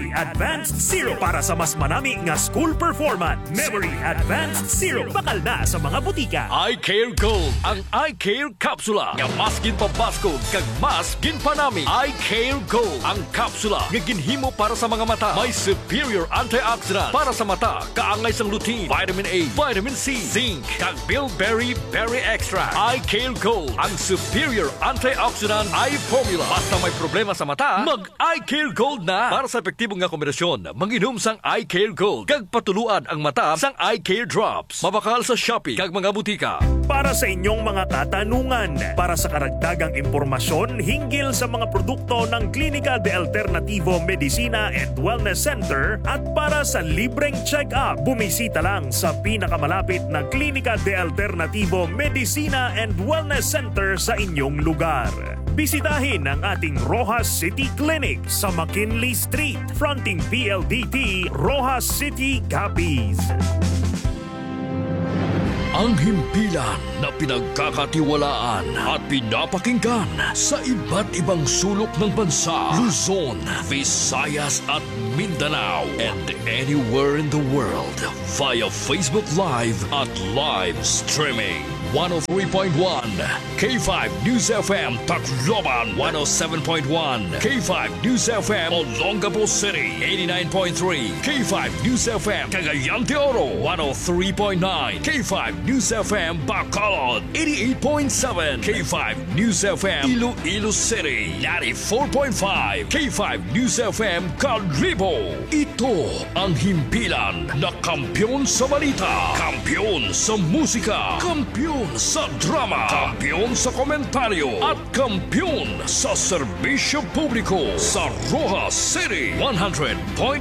Memory Advanced Zero para sa mas manami nga school performance. Memory Advanced Zero bakal na sa mga butika. Eye Care Gold, ang Eye Care Kapsula nga mas ginpabaskog kag mas ginpanami. Eye Care Gold, ang kapsula nga ginhimo para sa mga mata. May superior antioxidant para sa mata, kaangay sang lutein, vitamin A, vitamin C, zinc, kag bilberry berry extract. Eye Care Gold, ang superior antioxidant eye formula. Basta may problema sa mata, mag Eye Care Gold na. Para sa epektibong nga kombinasyon, manginom sang Eye Care Gold kag patuluan ang mata sang Eye Care Drops. Mabakal sa Shopee kag mga butika. Para sa inyong mga katanungan, para sa karagdagang impormasyon hinggil sa mga produkto ng Klinika de Alternativo Medicina and Wellness Center at para sa libreng check-up, bumisita lang sa pinakamalapit na Klinika de Alternativo Medicina and Wellness Center sa inyong lugar. Bisitahin ang ating Rojas City Clinic sa McKinley Street, fronting PLDT, Rojas City, Capiz. Ang himpilan na pinagkakatiwalaan at pinapakinggan sa iba't ibang sulok ng bansa, Luzon, Visayas at Mindanao, and anywhere in the world via Facebook Live at live streaming. 103.1 K5 News FM Tacloban, 107.1 K5 News FM Olongapo City, 89.3 K5 News FM Cagayan de Oro, 103.9 K5 News FM Bacolod, 88.7 K5 News FM Iloilo City, 94.5 K5 News FM Calibo. Ito ang himpilan na kampiyon sa balita, kampiyon sa musika, kampiyon sa drama, kampiyon sa komentaryo at kampiyon sa serbisyo publiko sa Rojas City 100.9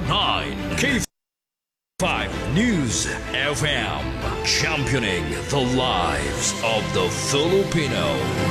K5 News FM, championing the lives of the Filipino.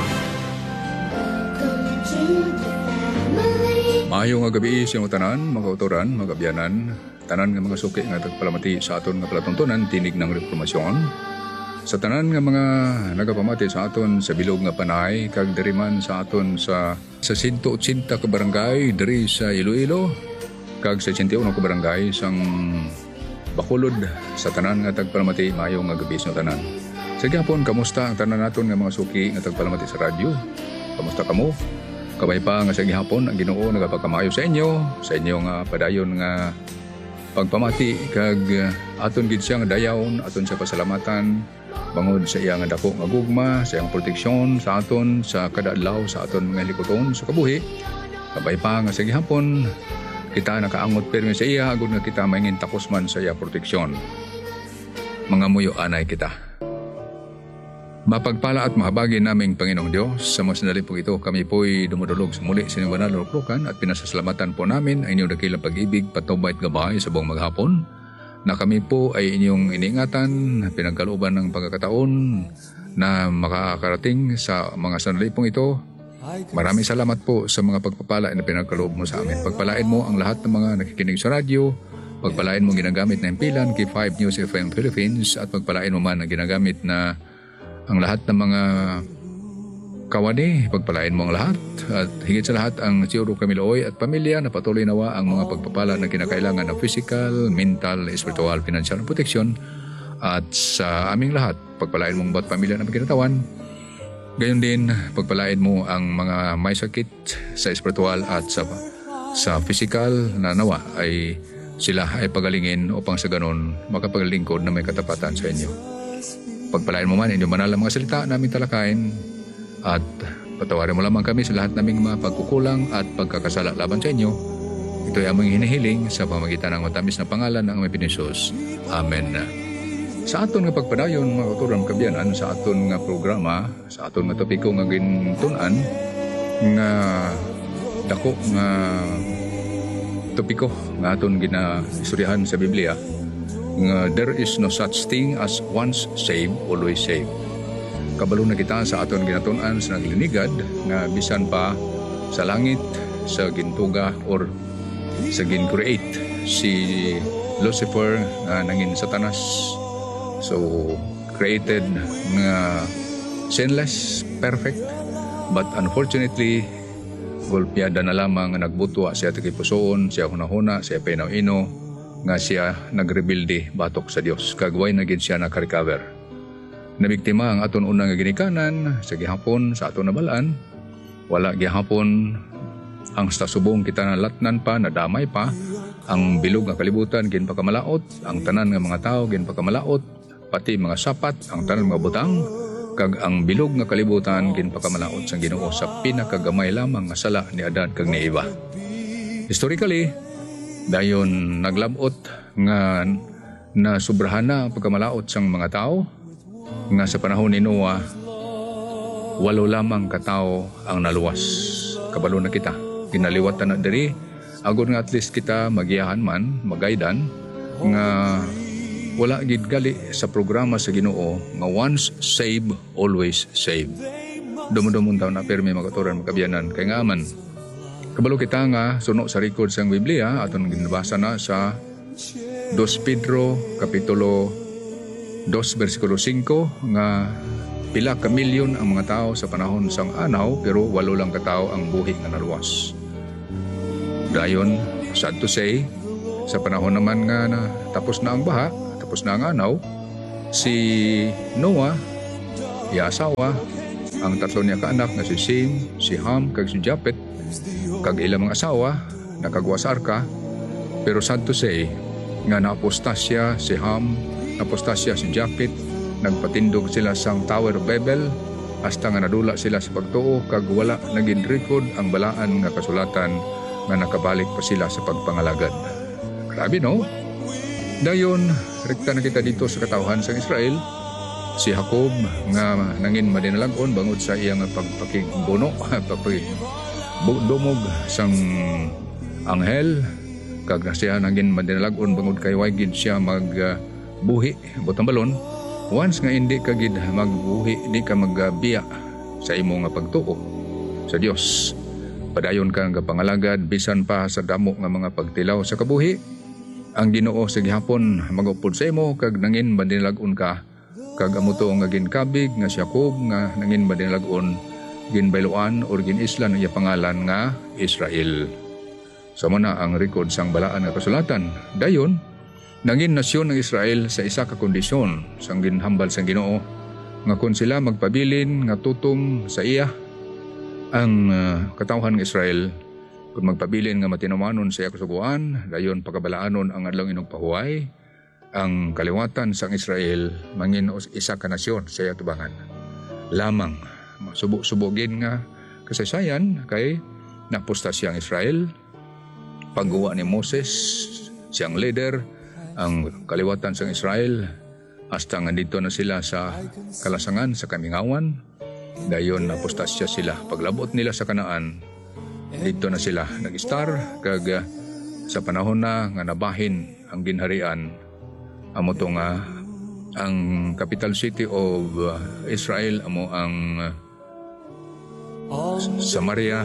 Maayong nga gabi sa mga tanan, mga kautoran, mga kabyanan, tanan nga mga suki nga tagpalamati sa aton nga palatuntunan tinig ng reformasyon. Sa tanan nga mga nagapamati sa aton sa bilog nga panay, kag diriman sa aton sa 180 ka barangay diri sa Iloilo, kag sa 81 ka barangay sang Bacolod, sa tanan nga tagpalamati, maayong nga gabi sa tanan. Sa gyapon, kamusta ang tanan naton nga mga suki nga tagpalamati sa radyo? Kamusta kamo? Kabay pa nga sa gihapon ang Ginoo nagapagkamayo sa inyo nga padayon nga pagpamati kag aton gid siya nga dayawn, aton sa pasalamatan bangod sa iya nga dako nga gugma, sa iyang proteksyon sa aton sa kada adlaw sa aton mga likoton sa kabuhi. Kabay pa nga sa gihapon kita nakaangot pirmi sa iya agud nga kita maingin takos man sa iya proteksyon. Mga muyo anay kita. Mapagpala at mahabagi naming Panginoong Diyos, sa mga sandali po ito kami po'y dumudulog sa muli sa inyong banal na luklukan at pinasasalamatan po namin ang inyong dakilang pag-ibig, patnubay at gabay sa buong maghapon, na kami po ay inyong iniingatan, pinagkalooban ng pagkakataon na makakarating sa mga sandali pong ito. Maraming salamat po sa mga pagpapala na pinagkaloob mo sa amin. Pagpalain mo ang lahat ng mga nakikinig sa radyo, pagpalain mo ginagamit na impilan K5 News FM Philippines, at pagpalain mo man ang ginagamit na ang lahat ng mga kawani, pagpalain mo ang lahat. At higit sa lahat ang Tiyoro Camilooy at pamilya na patuloy nawa ang mga pagpapala na kinakailangan ng physical, mental, spiritual, financial protection. At sa aming lahat, pagpalain mong bawat pamilya na kinatawan. Gayon din, pagpalain mo ang mga may sakit sa spiritual at sa physical na nawa ay sila ay pagalingin upang sa ganon makapaglingkod na may katapatan sa inyo. Pagpalain mo man inyong banal mga salita namin talakayin, at patawarin mo lamang kami sa lahat naming mga pagkukulang at pagkakasala laban sa inyo. Ito ay aming hinihiling sa pamagitan ng matamis na pangalan ng aming Pinisos. Amen. Sa aton nga pagpadayon mga kauturan kabyanan, sa aton nga programa, sa aton nga topiko nga gintunan nga dako nga topiko nga aton ginaistoryahan sa Biblia, nga there is no such thing as once saved, always saved. Kabalo na kita sa aton ginatunan sa naglinigad nga bisan pa sa langit, sa gintuga or sa gin-create si Lucifer nga nangin Satanas. So created nga sinless, perfect, but unfortunately golpeada na lamang nga nagbutwa siya tagipusoon, siya hunahuna, siya painaw-ino, nga siya nagrebilde batok sa Dios. Kagway na gid siya nakarecover. Nabiktima ang aton unang nga ginikanan sa gihapon sa aton nabalaan. Wala gihapon ang stasubong kita nalatnan pa, nadamay pa. Ang bilog nga kalibutan ginpakamalaot, ang tanan nga mga tao ginpakamalaot, pati mga sapat, ang tanan mga butang, kag ang bilog nga kalibutan ginpakamalaot sang Ginoo sa pinakagamay lamang nga sala ni Adan kag ni Eva. Historically, dayon naglabot nga nasubrahan na ang pagkamalaot sang mga tao nga sa panahon ni Noah 8 lamang katao ang naluwas. Kabalo na kita, ginaliwatan na diri agud nga at least kita magiyahan man, magaydan nga wala gid gali sa programa sa Ginoo nga once save always save. Dumudumon taon na permi magaturan magkabyanan kay nga man kabalo kita nga suno sa record sang Biblia aton ginabasa na sa 2 Pedro kapitulo 2 bersikulo 5 nga pila ka milyon ang mga tao sa panahon sang anaw pero 8 lang ka tao ang buhi nga naluwas. Dayon sad to say sa panahon naman nga na tapos na ang baha, tapos na ang anaw, si Noah iya asawa, ang tatlo niya ka anak na si Sem, si Ham kag si Japet kag ilang mga asawa nakagwa sa arka. Pero sad to say nga naapostasya si Ham, naapostasya si Japet, nagpatindog sila sang Tower of Babel hasta nga nadula sila sa pagtuo kag wala naging record ang balaan nga kasulatan nga nakabalik pa sila sa pagpangalagad. Grabe no? Dayon rekta na kita dito sa katawhan sang Israel. Si Jacob nga nangin madinalagon bangod sa iyang pagpakigbono, dumog sang anghel kag siya nangin madinalagon bangod kay wagid siya magbuhi butang balon. Once nga hindi ka gid magbuhi, di ka magbiya sa imo nga pagtuo sa Dios. Padayon ka nga pangalagad bisan pa sa damo nga mga pagtilaw sa kabuhi. Ang Ginoo sa gihapon magupod sa imo kag nangin madinalagon ka kag amuto nga ginkabig nga si Jacob nga nangin madinalagon ginbayloan or ginislan iya pangalan nga Israel. Sama na ang record sang balaan nga kasulatan. Dayon nangin nasyon ng Israel sa isa ka kondisyon sang ginhambal sang Ginoo nga kung sila magpabilin nga tutom sa iya ang katawhan ng Israel kung magpabilin nga matinawanon sa iya kasuguan dayon pagkabalaanon ang adlong inugpahuway ang kaliwatan sang Israel mangin isa ka nasyon sa iya tubangan lamang masubok-subogin nga kasaysayan kay napostasya ang Israel pagguwa ni Moses siyang leader ang kaliwatan sang Israel hasta nga dito na sila sa kalasangan sa kamingawan. Dayon napostasya sila. Paglabot nila sa Kanaan, dito na sila nag-star kag sa panahon na nga nabahin ang ginharian amo to nga ang capital city of Israel amo ang Samaria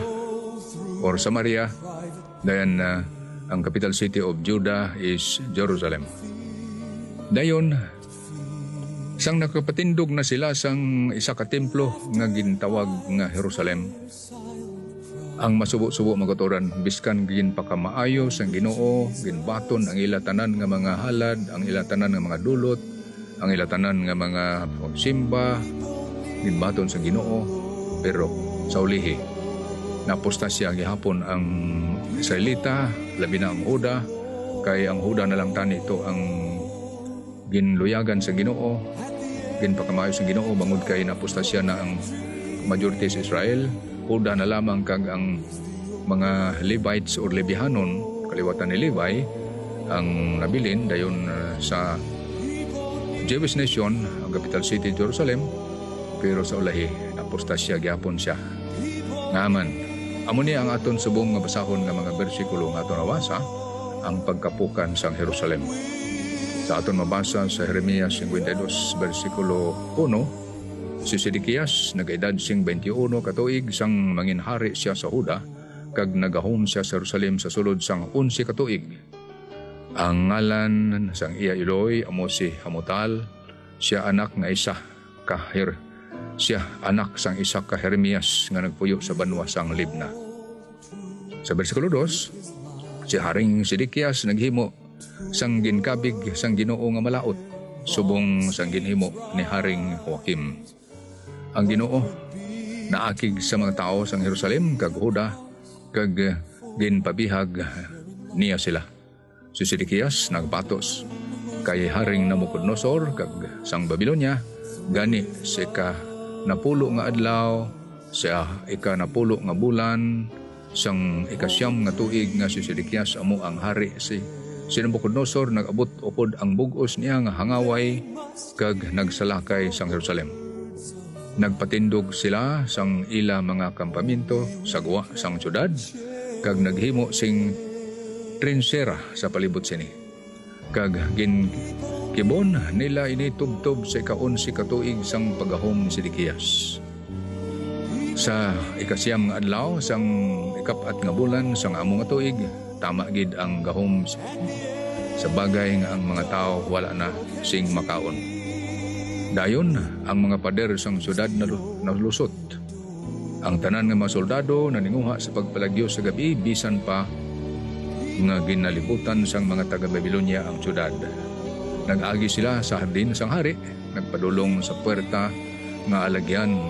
dayon ang capital city of Judah is Jerusalem. Dayon sang nakapatindog na sila sang isa ka templo nga gintawag nga Jerusalem. Ang masubo-subo magaturan biskan ginpakamaayo sang Ginoo, ginbaton ang ila tanan nga mga halad, ang ila tanan nga mga dulot, ang ila tanan nga mga pagsimba, ginbaton sang Ginoo. Pero sa ulihi napostasya gihapon ang Israelita, labi na ang Huda, kay ang Huda na lang tani ito ang ginluyagan sa Ginoo, ginpakamayo sa Ginoo bangod kay napostasya na ang majority sa Israel. Huda na lamang kag ang mga Levites or Lebihanon, kaliwatan ni Levi, ang nabilin dayon sa Jewish nation, ang capital city Jerusalem, pero sa ulahi napostasya gyapon siya. Ngaman, amo ni ang aton subong nga basahon nga mga bersikulo nga aton nawasa ang pagkapukan sang Jerusalem. Sa aton mabasa sa Jeremias 52 bersikulo 1, si Sedekias nag-edad sing 21 katuig sang manginhari siya sa Huda kag nagahom siya sa Jerusalem sa sulod sang 11 katuig. Ang ngalan sang iya iloy amo si Hamutal, siya anak sang isa ka Jeremias nga nagpuyo sa banwa sang Libna. Sa bersikulo 2, si Haring Sidikias naghimo sang ginkabig sang Ginoo nga malaot subong sang ginhimo ni Haring Joaquim. Ang Ginoo naakig sa mga tao sang Jerusalem kag Huda kag ginpabihag niya sila. Si Sidikias nagpatos kay Haring Nabucodonosor kag sang Babilonia gani sa ika-napulo nga adlaw sa ika-napulo nga bulan sang ika-9 nga tuig nga si Sidikias amo ang hari. Si Nabucodonosor nag-abot upod ang bugos niya nga hangaway kag nagsalakay sang Jerusalem. Nagpatindog sila sang ila mga kampamento sa guwa sang syudad kag naghimo sing trinsera sa palibot sini. Kag kibon nila ini tubtob sa ika-11 ka tuig sang pagahom ni Sidikias. Sa ika-9 nga adlaw sang ika-4 nga bulan sang amo nga tuig, tama gid ang gahom sa bagay nga ang mga tao wala na sing makaon. Dayon ang mga pader sang syudad nalusot. Ang tanan nga mga soldado naninguha sa pagpalagyo sa gabi bisan pa nga ginalibutan sang mga taga-Babilonia ang syudad. Nag-agi sila sa hardin sang hari, nagpadulong sa puwerta nga alagyan